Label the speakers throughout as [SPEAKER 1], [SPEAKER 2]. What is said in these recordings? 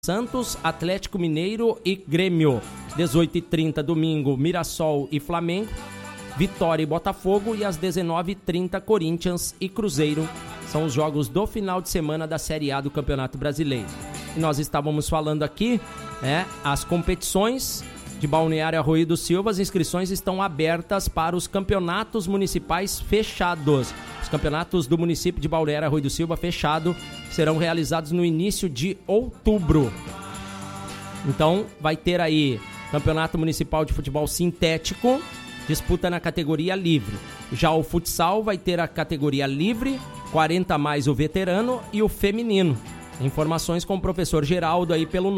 [SPEAKER 1] Santos, Atlético Mineiro e Grêmio. 18h30, domingo, Mirassol e Flamengo. Vitória e Botafogo. E às 19h30, Corinthians e Cruzeiro. São os jogos do final de semana da Série A do Campeonato Brasileiro. E nós estávamos falando aqui, as competições de Balneário Arroio do Silva, as inscrições estão abertas para os campeonatos municipais fechados. Os campeonatos do município de Balneário Arroio do Silva fechado serão realizados no início de outubro. Então vai ter aí Campeonato Municipal de Futebol Sintético, disputa na categoria livre. Já o futsal vai ter a categoria livre, 40 mais o veterano e o feminino. Informações com o professor Geraldo aí pelo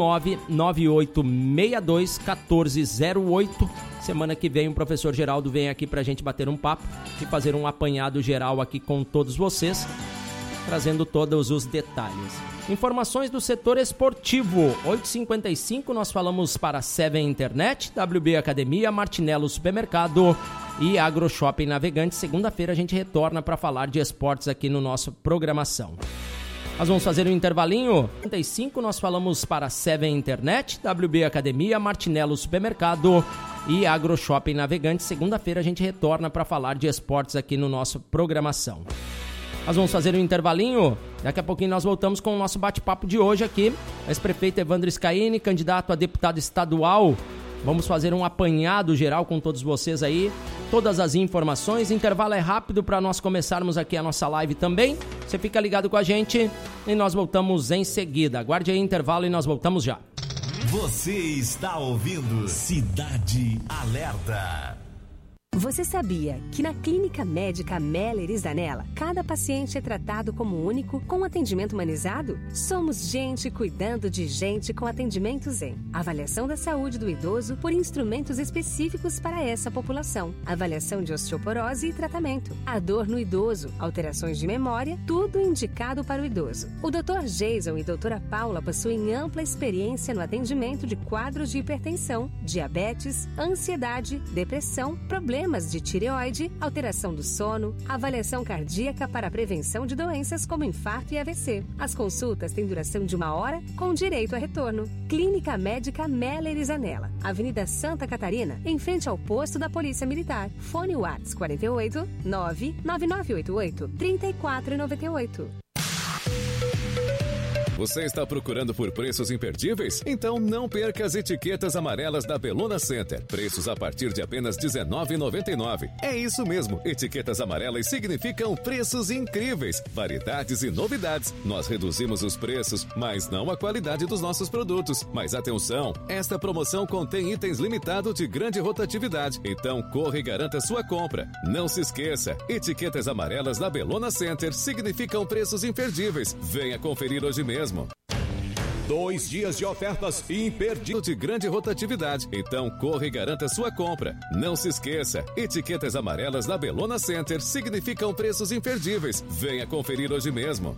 [SPEAKER 1] 998621408. Semana que vem o professor Geraldo vem aqui pra gente bater um papo e fazer um apanhado geral aqui com todos vocês, trazendo todos os detalhes. Informações do setor esportivo. 8h55 nós falamos para Seven Internet, WB Academia, Martinello Supermercado e AgroShopping Navegante. Segunda-feira a gente retorna para falar de esportes aqui no nosso programação. Nós vamos fazer um intervalinho. 35 nós falamos para Seven Internet, WB Academia, Martinello Supermercado e AgroShopping Navegante. Segunda-feira a gente retorna para falar de esportes aqui no nosso programação. Nós vamos fazer um intervalinho. Daqui a pouquinho nós voltamos com o nosso bate-papo de hoje aqui. Ex-prefeito Evandro Scaini, candidato a deputado estadual. Vamos fazer um apanhado geral com todos vocês aí. Todas as informações. Intervalo é rápido para nós começarmos aqui a nossa live também. Você fica ligado com a gente e nós voltamos em seguida. Aguarde aí o intervalo e nós voltamos já.
[SPEAKER 2] Você está ouvindo Cidade Alerta.
[SPEAKER 3] Você sabia que na Clínica Médica Meller e Zanella, cada paciente é tratado como único, com atendimento humanizado? Somos gente cuidando de gente com atendimento Zen. Avaliação da saúde do idoso por instrumentos específicos para essa população. Avaliação de osteoporose e tratamento. A dor no idoso, alterações de memória, tudo indicado para o idoso. O Dr. Jason e Dra. Paula possuem ampla experiência no atendimento de quadros de hipertensão, diabetes, ansiedade, depressão, problemas de tireoide, alteração do sono, avaliação cardíaca para a prevenção de doenças como infarto e AVC. As consultas têm duração de 1 hora, com direito a retorno. Clínica Médica Meller e Zanella, Avenida Santa Catarina, em frente ao posto da Polícia Militar. Fone WhatsApp 48 99988 3498.
[SPEAKER 4] Você está procurando por preços imperdíveis? Então não perca as etiquetas amarelas da Bellona Center. Preços a partir de apenas R$19,99. É isso mesmo, etiquetas amarelas significam preços incríveis, variedades e novidades. Nós reduzimos os preços, mas não a qualidade dos nossos produtos. Mas atenção, esta promoção contém itens limitados de grande rotatividade. Então corra e garanta sua compra. Não se esqueça, etiquetas amarelas da Bellona Center significam preços imperdíveis. Venha conferir hoje mesmo.
[SPEAKER 2] 2 dias de ofertas imperdíveis
[SPEAKER 4] de grande rotatividade. Então corra e garanta sua compra. Não se esqueça, etiquetas amarelas da Bellona Center significam preços imperdíveis. Venha conferir hoje mesmo.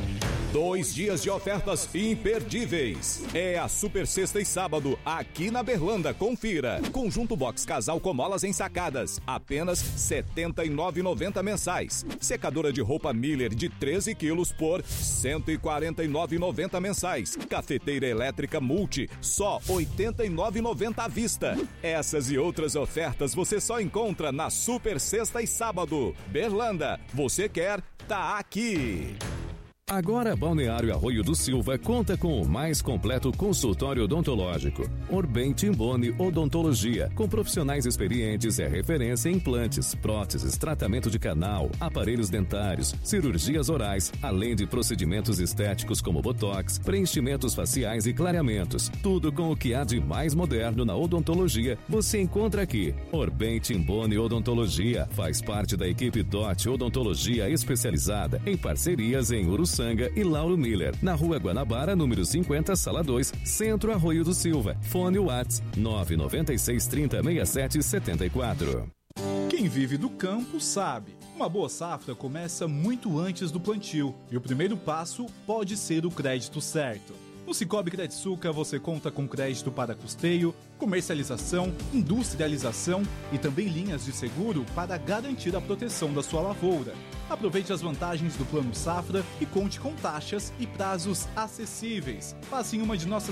[SPEAKER 2] 2 dias de ofertas imperdíveis. É a Super Sexta e Sábado, aqui na Berlanda. Confira. Conjunto Box Casal com molas ensacadas, apenas R$ 79,90 mensais. Secadora de roupa Miller de 13 quilos por R$ 149,90 mensais. Cafeteira elétrica Multi, só R$ 89,90 à vista. Essas e outras ofertas você só encontra na Super Sexta e Sábado. Berlanda, você quer? Tá aqui.
[SPEAKER 4] Agora, Balneário Arroio do Silva conta com o mais completo consultório odontológico. Orbem Timboni Odontologia, com profissionais experientes, é referência em implantes, próteses, tratamento de canal, aparelhos dentários, cirurgias orais, além de procedimentos estéticos como botox, preenchimentos faciais e clareamentos. Tudo com o que há de mais moderno na odontologia, você encontra aqui. Orbem Timboni Odontologia faz parte da equipe DOT Odontologia Especializada, em parcerias em Uruçanga e Lauro Miller, na Rua Guanabara, número 50, Sala 2, Centro Arroio do Silva. Fone WhatsApp 996 30 67 74.
[SPEAKER 5] Quem vive do campo sabe. Uma boa safra começa muito antes do plantio e o primeiro passo pode ser o crédito certo. No Cicobi Crediçuca você conta com crédito para custeio, comercialização, industrialização e também linhas de seguro para garantir a proteção da sua lavoura. Aproveite as vantagens do Plano Safra e conte com taxas e prazos acessíveis. Passe em uma de nossas